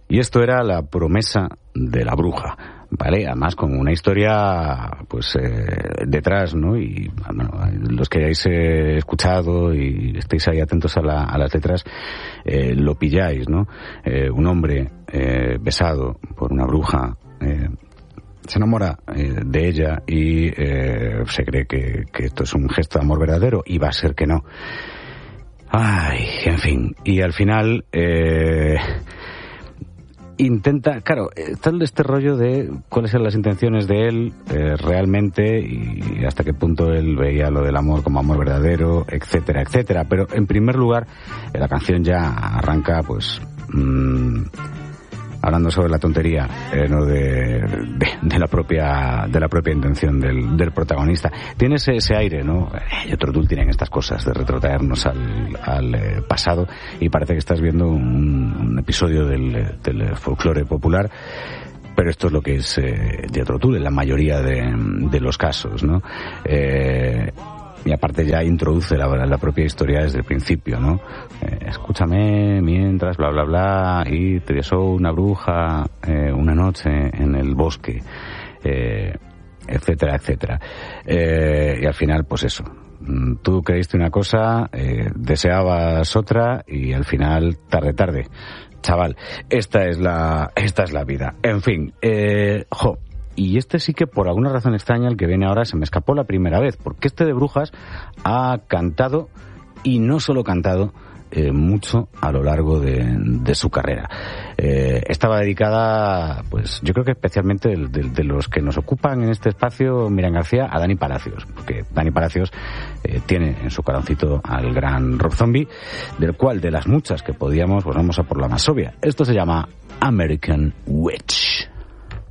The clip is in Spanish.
Y esto era La promesa de la bruja, ¿vale? Además con una historia, pues, detrás, ¿no? Y, bueno, los que hayáis escuchado y estéis ahí atentos a las letras, lo pilláis, ¿no? Un hombre besado por una bruja, se enamora de ella y se cree que esto es un gesto de amor verdadero, y va a ser que no. Ay, en fin. Y al final intenta, claro, está este rollo de cuáles eran las intenciones de él realmente, y hasta qué punto él veía lo del amor como amor verdadero, etcétera, etcétera. Pero en primer lugar, la canción ya arranca, pues, hablando sobre la tontería, ¿no? de la propia intención del protagonista. Tiene ese aire, ¿no? Y otro Dul tienen estas cosas de retrotraernos al pasado, y parece que estás viendo un episodio del folclore popular. Pero esto es lo que es Jethro Tull en la mayoría de los casos, ¿no? Y aparte ya introduce la propia historia desde el principio, ¿no? Escúchame mientras, bla, bla, bla, y te besó una bruja una noche en el bosque, etcétera, etcétera. Y al final, pues eso. Tú creíste una cosa, deseabas otra, y al final, tarde. Chaval, esta es la vida. En fin, y este sí que por alguna razón extraña, el que viene ahora, se me escapó la primera vez, porque este de Brujas ha cantado, y no solo cantado, mucho a lo largo de su carrera. Estaba dedicada, pues yo creo que especialmente de los que nos ocupan en este espacio, Miriam García, a Dani Palacios, porque Dani Palacios tiene en su corazoncito al gran Rob Zombie, del cual, de las muchas que podíamos, pues vamos a por la más obvia. Esto se llama American Witch.